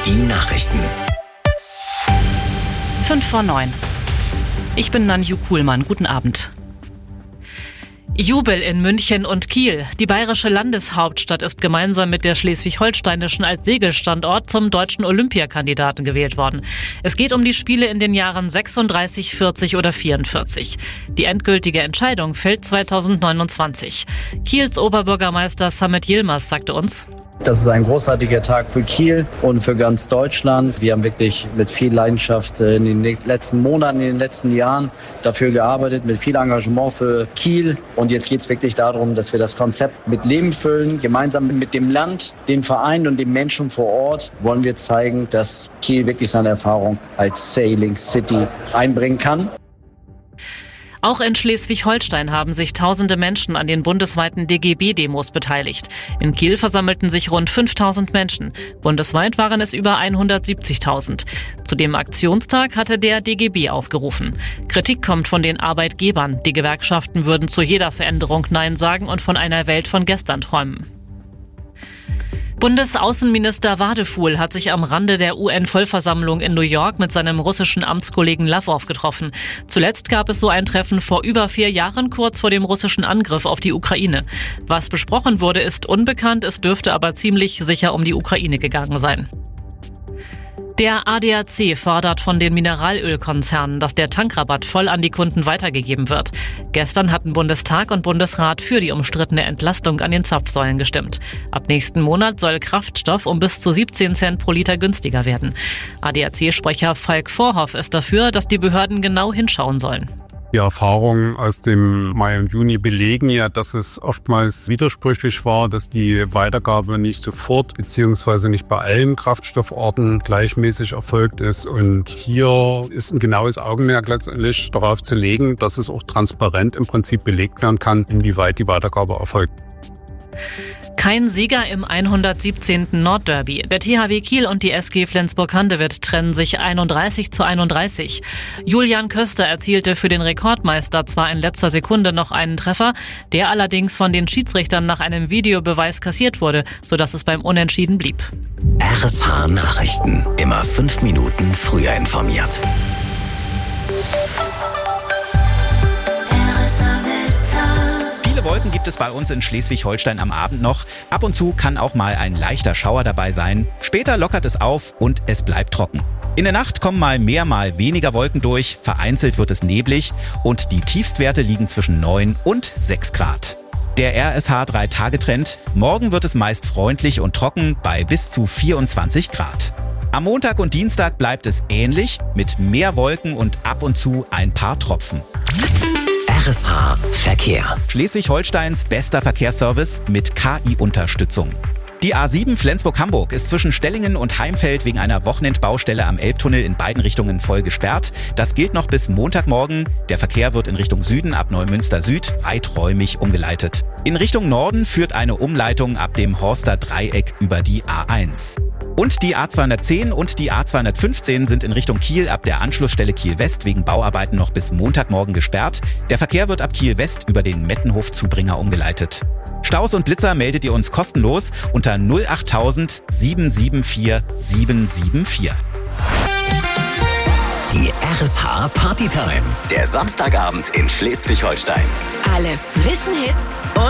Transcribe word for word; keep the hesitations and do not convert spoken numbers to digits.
Die Nachrichten. Fünf vor neun. Ich bin Nanju Kuhlmann. Guten Abend. Jubel in München und Kiel. Die bayerische Landeshauptstadt ist gemeinsam mit der schleswig-holsteinischen als Segelstandort zum deutschen Olympiakandidaten gewählt worden. Es geht um die Spiele in den Jahren sechsunddreißig, vierzig oder vierundvierzig. Die endgültige Entscheidung fällt zweitausendneunundzwanzig. Kiels Oberbürgermeister Samet Yilmaz sagte uns: Das ist ein großartiger Tag für Kiel und für ganz Deutschland. Wir haben wirklich mit viel Leidenschaft in den letzten Monaten, in den letzten Jahren dafür gearbeitet, mit viel Engagement für Kiel. Und jetzt geht es wirklich darum, dass wir das Konzept mit Leben füllen. Gemeinsam mit dem Land, dem Verein und den Menschen vor Ort wollen wir zeigen, dass Kiel wirklich seine Erfahrung als Sailing City einbringen kann. Auch in Schleswig-Holstein haben sich tausende Menschen an den bundesweiten D G B-Demos beteiligt. In Kiel versammelten sich rund fünftausend Menschen. Bundesweit waren es über hundertsiebzigtausend. Zu dem Aktionstag hatte der D G B aufgerufen. Kritik kommt von den Arbeitgebern. Die Gewerkschaften würden zu jeder Veränderung Nein sagen und von einer Welt von gestern träumen. Bundesaußenminister Wadefuhl hat sich am Rande der U N-Vollversammlung in New York mit seinem russischen Amtskollegen Lavrov getroffen. Zuletzt gab es so ein Treffen vor über vier Jahren, kurz vor dem russischen Angriff auf die Ukraine. Was besprochen wurde, ist unbekannt, es dürfte aber ziemlich sicher um die Ukraine gegangen sein. Der A D A C fordert von den Mineralölkonzernen, dass der Tankrabatt voll an die Kunden weitergegeben wird. Gestern hatten Bundestag und Bundesrat für die umstrittene Entlastung an den Zapfsäulen gestimmt. Ab nächsten Monat soll Kraftstoff um bis zu siebzehn Cent pro Liter günstiger werden. A D A C-Sprecher Falk Vorhoff ist dafür, dass die Behörden genau hinschauen sollen. Die Erfahrungen aus dem Mai und Juni belegen ja, dass es oftmals widersprüchlich war, dass die Weitergabe nicht sofort bzw. nicht bei allen Kraftstofforten gleichmäßig erfolgt ist. Und hier ist ein genaues Augenmerk letztendlich darauf zu legen, dass es auch transparent im Prinzip belegt werden kann, inwieweit die Weitergabe erfolgt. Kein Sieger im hundertsiebzehnten Nordderby. Der T H W Kiel und die S G Flensburg-Handewitt trennen sich einunddreißig zu einunddreißig. Julian Köster erzielte für den Rekordmeister zwar in letzter Sekunde noch einen Treffer, der allerdings von den Schiedsrichtern nach einem Videobeweis kassiert wurde, sodass es beim Unentschieden blieb. R S H Nachrichten. Immer fünf Minuten früher informiert. Wolken gibt es bei uns in Schleswig-Holstein am Abend noch. Ab und zu kann auch mal ein leichter Schauer dabei sein. Später lockert es auf und es bleibt trocken. In der Nacht kommen mal mehr, mal weniger Wolken durch. Vereinzelt wird es neblig und die Tiefstwerte liegen zwischen neun und sechs Grad. Der R S H drei Tage Trend. Morgen wird es meist freundlich und trocken bei bis zu vierundzwanzig Grad. Am Montag und Dienstag bleibt es ähnlich mit mehr Wolken und ab und zu ein paar Tropfen. R S H Verkehr. Schleswig-Holsteins bester Verkehrsservice mit K I-Unterstützung. Die A sieben Flensburg-Hamburg ist zwischen Stellingen und Heimfeld wegen einer Wochenendbaustelle am Elbtunnel in beiden Richtungen voll gesperrt. Das gilt noch bis Montagmorgen. Der Verkehr wird in Richtung Süden ab Neumünster Süd weiträumig umgeleitet. In Richtung Norden führt eine Umleitung ab dem Horster Dreieck über die A eins. Und die A zweihundertzehn und die A zweihundertfünfzehn sind in Richtung Kiel ab der Anschlussstelle Kiel West wegen Bauarbeiten noch bis Montagmorgen gesperrt. Der Verkehr wird ab Kiel West über den Mettenhof-Zubringer umgeleitet. Staus und Blitzer meldet ihr uns kostenlos unter null acht tausend sieben sieben vier sieben sieben vier. Die R S H Partytime. Der Samstagabend in Schleswig-Holstein. Alle frischen Hits und